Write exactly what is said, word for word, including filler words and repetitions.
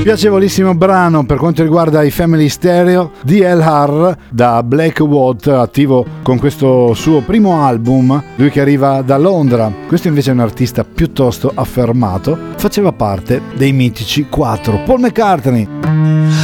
Piacevolissimo brano per quanto riguarda i Family Stereo, D L R da Blackwood, attivo con questo suo primo album, lui che arriva da Londra. Questo invece è un artista piuttosto affermato, faceva parte dei mitici quattro. Paul McCartney.